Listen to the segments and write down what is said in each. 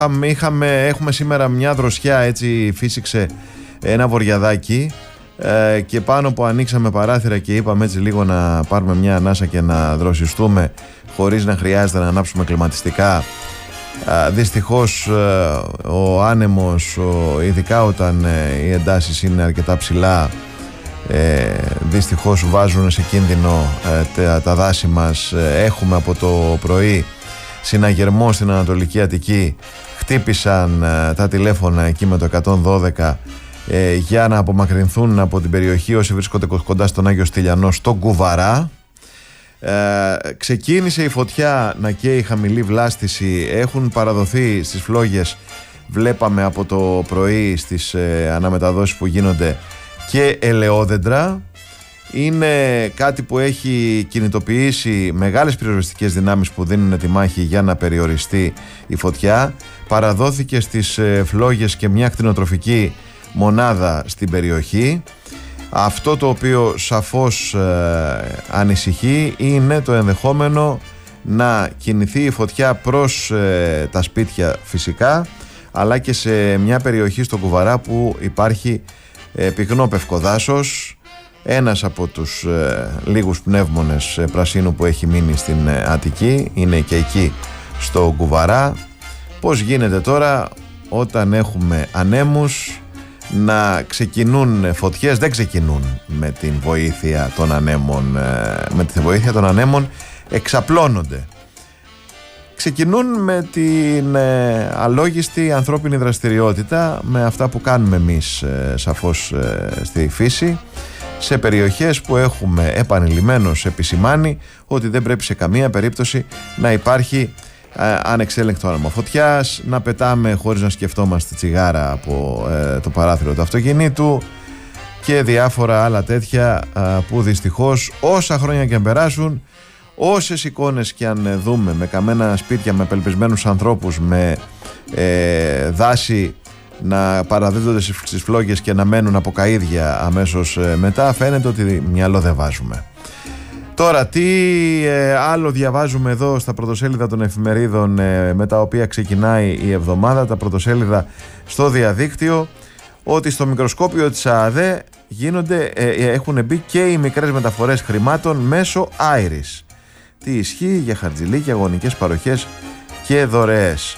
Έχουμε σήμερα μια δροσιά, έτσι φύσηξε ένα βοριαδάκι και πάνω που ανοίξαμε παράθυρα και είπαμε έτσι λίγο να πάρουμε μια ανάσα και να δροσιστούμε χωρίς να χρειάζεται να ανάψουμε κλιματιστικά. Δυστυχώς ο άνεμος, ειδικά όταν οι εντάσεις είναι αρκετά ψηλά, δυστυχώς βάζουν σε κίνδυνο τα δάση μας. Έχουμε από το πρωί συναγερμό στην Ανατολική Αττική. Χτύπησαν τα τηλέφωνα εκεί με το 112 για να απομακρυνθούν από την περιοχή όσοι βρίσκονται κοντά στον Άγιο Στυλιανό, στον Κουβαρά. Ξεκίνησε η φωτιά να καίει, χαμηλή βλάστηση. Έχουν παραδοθεί στις φλόγες, βλέπαμε από το πρωί στις αναμεταδόσεις που γίνονται, και ελαιόδεντρα. Είναι κάτι που έχει κινητοποιήσει μεγάλες πυροσβεστικές δυνάμεις που δίνουν τη μάχη για να περιοριστεί η φωτιά. Παραδόθηκε στις φλόγες και μια κτηνοτροφική μονάδα στην περιοχή. Αυτό το οποίο σαφώς ανησυχεί είναι το ενδεχόμενο να κινηθεί η φωτιά προς τα σπίτια φυσικά, αλλά και σε μια περιοχή στον Κουβαρά που υπάρχει πυκνό πευκοδάσος, ένας από τους λίγους πνεύμονες πρασίνου που έχει μείνει στην Αττική είναι και εκεί στο Κουβαρά. Πώς γίνεται τώρα όταν έχουμε ανέμους να ξεκινούν φωτιές? Δεν ξεκινούν με την βοήθεια των ανέμων, με τη βοήθεια των ανέμων εξαπλώνονται. Ξεκινούν με την αλόγιστη ανθρώπινη δραστηριότητα, με αυτά που κάνουμε εμείς σαφώς στη φύση, σε περιοχές που έχουμε επανειλημμένως επισημάνει ότι δεν πρέπει σε καμία περίπτωση να υπάρχει ανεξέλεγκτο άνομα φωτιάς, να πετάμε χωρίς να σκεφτόμαστε τσιγάρα από το παράθυρο του αυτοκινήτου και διάφορα άλλα τέτοια που δυστυχώς όσα χρόνια και αν περάσουν, όσες εικόνες και αν δούμε με καμένα σπίτια, με απελπισμένους ανθρώπους, με δάση να παραδίδονται στις φλόγες και να μένουν από καΐδια αμέσως μετά, φαίνεται ότι μυαλό δεν βάζουμε. Τώρα, τι άλλο διαβάζουμε εδώ στα πρωτοσέλιδα των εφημερίδων με τα οποία ξεκινάει η εβδομάδα, τα πρωτοσέλιδα στο διαδίκτυο? Ότι στο μικροσκόπιο της ΑΑΔΕ έχουν μπει και οι μικρές μεταφορές χρημάτων μέσω Άιρις. Τι ισχύει για χαρτζηλίκια, αγωνικές παροχές και δωρεές.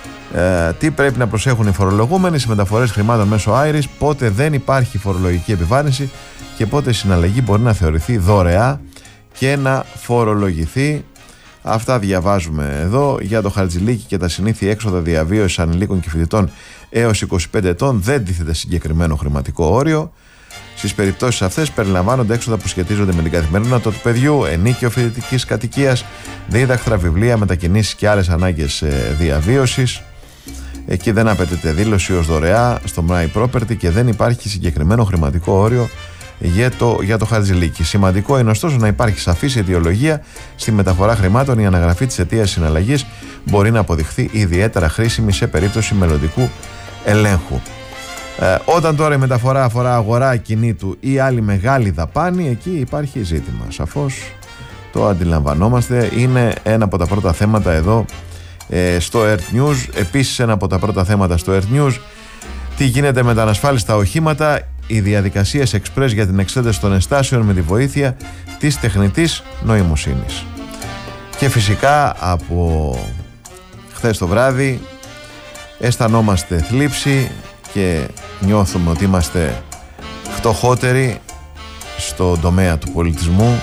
Τι πρέπει να προσέχουν οι φορολογούμενοι στις μεταφορές χρημάτων μέσω Άιρις? Πότε δεν υπάρχει φορολογική επιβάρυνση και πότε η συναλλαγή μπορεί να θεωρηθεί δωρεά και να φορολογηθεί. Αυτά διαβάζουμε εδώ. Για το χαρτζηλίκι και τα συνήθεια έξοδα διαβίωσης ανηλίκων και φοιτητών έως 25 ετών δεν τίθεται συγκεκριμένο χρηματικό όριο. Στις περιπτώσεις αυτές περιλαμβάνονται έξοδα που σχετίζονται με την καθημερινότητα του παιδιού, ενίκιο φοιτητικής κατοικίας, δίδακτρα, βιβλία, μετακινήσεις και άλλες ανάγκες διαβίωσης. Εκεί δεν απαιτείται δήλωση ως δωρεά στο My Property και δεν υπάρχει συγκεκριμένο χρηματικό όριο για το χαρτζηλίκι. Σημαντικό είναι ωστόσο να υπάρχει σαφής αιτιολογία στη μεταφορά χρημάτων. Η αναγραφή της αιτίας συναλλαγής μπορεί να αποδειχθεί ιδιαίτερα χρήσιμη σε περίπτωση μελλοντικού ελέγχου. Όταν τώρα η μεταφορά αφορά αγορά ακινήτου ή άλλη μεγάλη δαπάνη, εκεί υπάρχει ζήτημα. Σαφώς το αντιλαμβανόμαστε. Είναι ένα από τα πρώτα θέματα εδώ στο Earth News. Επίσης ένα από τα πρώτα θέματα στο Earth News: τι γίνεται με τα ανασφάλιστα οχήματα, οι διαδικασίες εξπρές για την εξέταση των ενστάσεων με τη βοήθεια της τεχνητής νοημοσύνης. Και φυσικά από χθες το βράδυ αισθανόμαστε θλίψη και νιώθουμε ότι είμαστε φτωχότεροι στον τομέα του πολιτισμού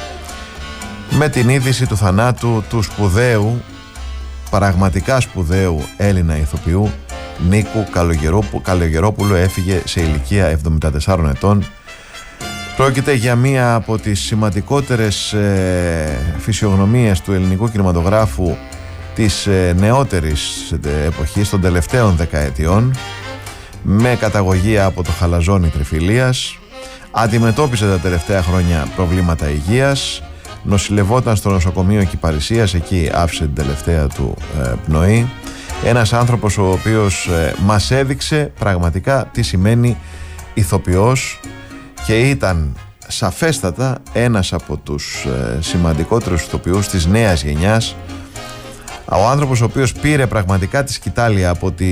με την είδηση του θανάτου του σπουδαίου, πραγματικά σπουδαίου Έλληνα ηθοποιού Νίκου Καλογερόπουλου. Έφυγε σε ηλικία 74 ετών. Πρόκειται για μία από τις σημαντικότερες φυσιογνωμίες του ελληνικού κινηματογράφου της νεότερης εποχής, των τελευταίων δεκαετιών, με καταγωγή από το χαλαζόνι Τριφυλίας. Αντιμετώπισε τα τελευταία χρόνια προβλήματα υγείας, νοσηλευόταν στο νοσοκομείο Κυπαρισίας, εκεί άφησε την τελευταία του πνοή. Ένας άνθρωπος ο οποίος μας έδειξε πραγματικά τι σημαίνει ηθοποιός και ήταν σαφέστατα ένας από τους σημαντικότερους ηθοποιούς της νέας γενιάς. Ο άνθρωπος ο οποίος πήρε πραγματικά τη σκητάλη από τη